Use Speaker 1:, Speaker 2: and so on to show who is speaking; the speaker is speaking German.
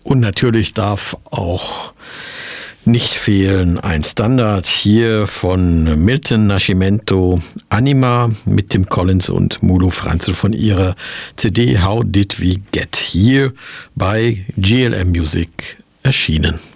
Speaker 1: Und natürlich darf auch nicht fehlen ein Standard hier von Milton Nascimento, Anima mit Tim Collins und Molo Franzel von ihrer CD How Did We Get Here bei GLM Music erschienen.